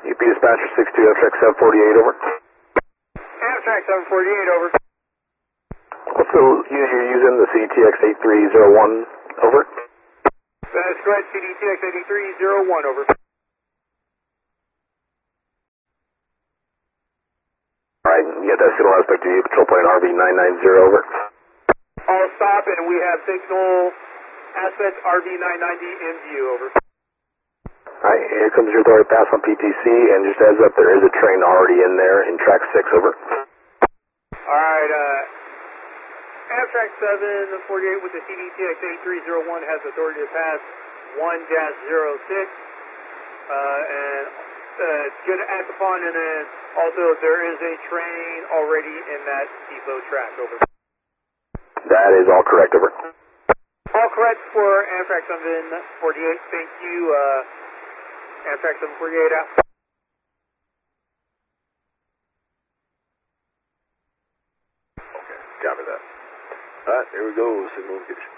UP Dispatcher 62, Amtrak 748, over. Amtrak 748, over. What's the unit you're using, the CDTX 8301, over? That's correct, CDTX 8301, over. Alright, you got that signal aspect to you, patrol plane RV990, over. All stop, and we have signal aspect RV990 in view, over. Alright, here comes your authority pass on PTC, and just heads up, there is a train already in there in track 6, over. Alright, Amtrak 748 with the CDTX 8301 has authority to pass 1-06, and get it act upon, and then also there is a train already in that depot track, over. That is all correct, over. All correct for Amtrak 748, thank you, Amtrak 748 out. Okay, copy that. Alright, here we go, signal location.